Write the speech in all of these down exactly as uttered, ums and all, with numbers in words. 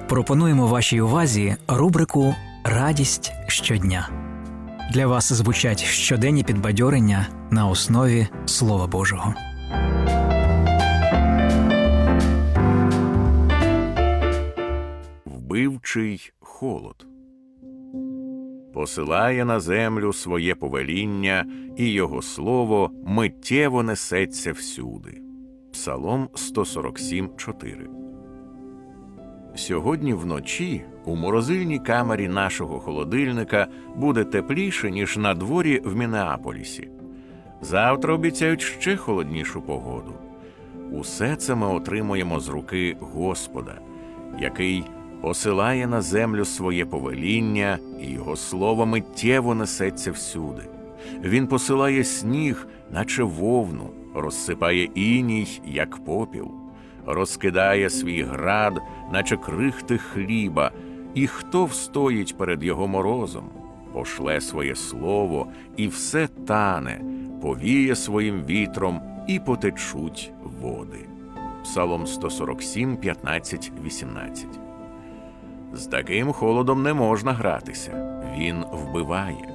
Пропонуємо вашій увазі рубрику «Радість щодня». Для вас звучать щоденні підбадьорення на основі Слова Божого. Вбивчий холод. Посилає на землю своє повеління, і його слово миттєво несеться всюди. Псалом сто сорок сім, чотири. Сьогодні вночі у морозильній камері нашого холодильника буде тепліше, ніж на дворі в Міннеаполісі. Завтра обіцяють ще холоднішу погоду. Усе це ми отримуємо з руки Господа, який посилає на землю своє повеління, і його слово миттєво несеться всюди. Він посилає сніг, наче вовну, розсипає іній, як попіл, розкидає свій град, наче крихти хліба, і хто встоїть перед його морозом? Пошле своє слово, і все тане, повіє своїм вітром, і потечуть води. Псалом сто сорок сім, п'ятнадцять, вісімнадцять. З таким холодом не можна гратися. Він вбиває.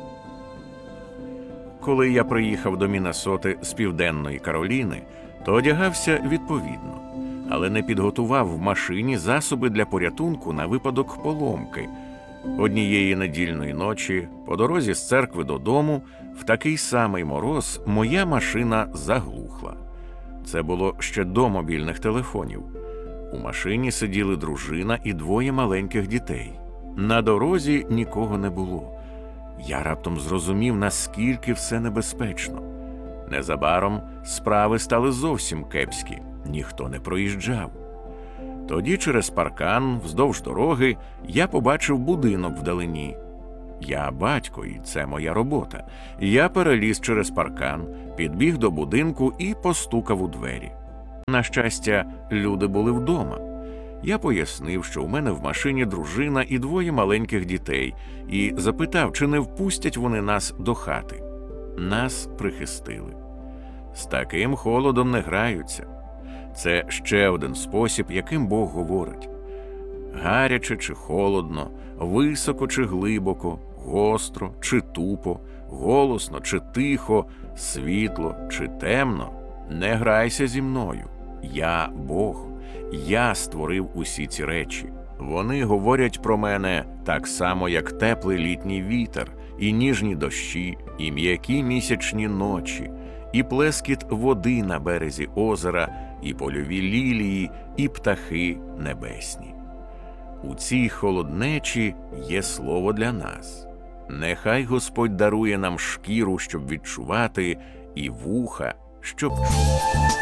Коли я приїхав до Міннесоти з Південної Кароліни, то одягався відповідно, але не підготував в машині засоби для порятунку на випадок поломки. Однієї недільної ночі, по дорозі з церкви додому, в такий самий мороз моя машина заглухла. Це було ще до мобільних телефонів. У машині сиділи дружина і двоє маленьких дітей. На дорозі нікого не було. Я раптом зрозумів, наскільки все небезпечно. Незабаром справи стали зовсім кепські. Ніхто не проїжджав. Тоді через паркан, вздовж дороги, я побачив будинок вдалині. Я батько, і це моя робота. Я переліз через паркан, підбіг до будинку і постукав у двері. На щастя, люди були вдома. Я пояснив, що у мене в машині дружина і двоє маленьких дітей, і запитав, чи не впустять вони нас до хати. Нас прихистили. З таким холодом не граються. Це ще один спосіб, яким Бог говорить. Гаряче чи холодно, високо чи глибоко, гостро чи тупо, голосно чи тихо, світло чи темно, не грайся зі мною. Я Бог. Я створив усі ці речі. Вони говорять про мене так само, як теплий літній вітер, і ніжні дощі, і м'які місячні ночі, і плескіт води на березі озера, і польові лілії, і птахи небесні. У цій холоднечі є слово для нас. Нехай Господь дарує нам шкіру, щоб відчувати, і вуха, щоб чути.